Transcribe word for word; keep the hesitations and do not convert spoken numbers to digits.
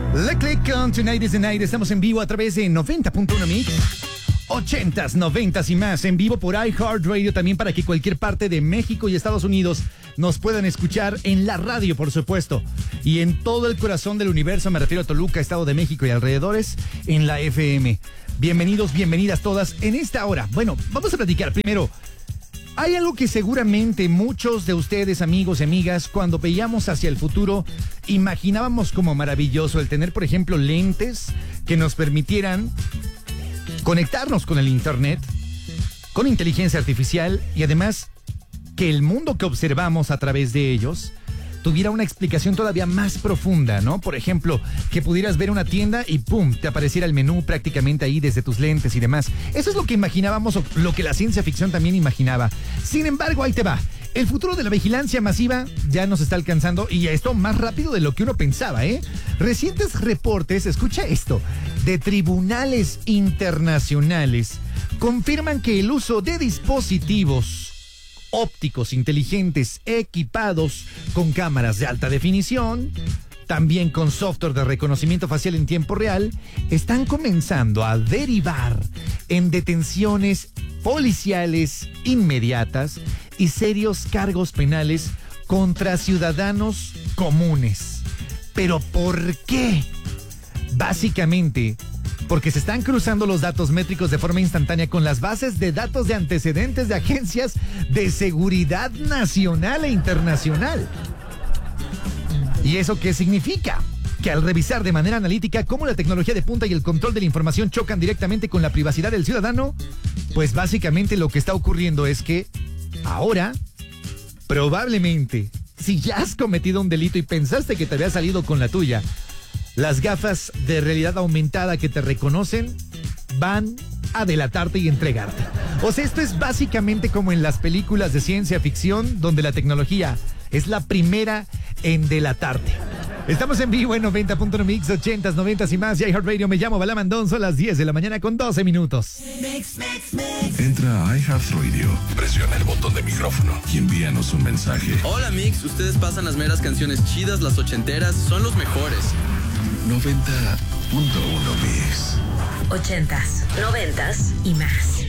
Le Click on Tonight is the Night. Estamos en vivo a través de noventa punto uno Mix. ochentas, noventas y más en vivo por iHeartRadio, también para que cualquier parte de México y Estados Unidos nos puedan escuchar en la radio, por supuesto, y en todo el corazón del universo, me refiero a Toluca, Estado de México y alrededores, en la F M. Bienvenidos, bienvenidas todas en esta hora. Bueno, vamos a platicar primero. Hay algo que seguramente muchos de ustedes, amigos y amigas, cuando veíamos hacia el futuro, imaginábamos como maravilloso el tener, por ejemplo, lentes que nos permitieran conectarnos con el internet, con inteligencia artificial y además que el mundo que observamos a través de ellos tuviera una explicación todavía más profunda, ¿no? Por ejemplo, que pudieras ver una tienda y ¡pum!, te apareciera el menú prácticamente ahí desde tus lentes y demás. Eso es lo que imaginábamos, o lo que la ciencia ficción también imaginaba. Sin embargo, ahí te va. El futuro de la vigilancia masiva ya nos está alcanzando, y esto más rápido de lo que uno pensaba, ¿eh? Recientes reportes, escucha esto, de tribunales internacionales confirman que el uso de dispositivos ópticos inteligentes equipados con cámaras de alta definición, también con software de reconocimiento facial en tiempo real, están comenzando a derivar en detenciones policiales inmediatas y serios cargos penales contra ciudadanos comunes. ¿Pero por qué? Básicamente, porque se están cruzando los datos métricos de forma instantánea con las bases de datos de antecedentes de agencias de seguridad nacional e internacional. ¿Y eso qué significa? Que al revisar de manera analítica cómo la tecnología de punta y el control de la información chocan directamente con la privacidad del ciudadano, pues básicamente lo que está ocurriendo es que ahora, probablemente, si ya has cometido un delito y pensaste que te había salido con la tuya, las gafas de realidad aumentada que te reconocen van a delatarte y entregarte. O sea, esto es básicamente como en las películas de ciencia ficción, donde la tecnología es la primera en delatarte. Estamos en vivo en noventa punto uno Mix, ochentas, noventas y más. Y iHeartRadio, me llamo Bala Mandón, son las diez de la mañana con doce minutos. Mix, mix, mix. Entra a iHeartRadio, presiona el botón de micrófono y envíanos un mensaje. Hola Mix, ustedes pasan las meras canciones chidas, las ochenteras, son los mejores. noventa punto uno Mix. Ochentas, noventas y más.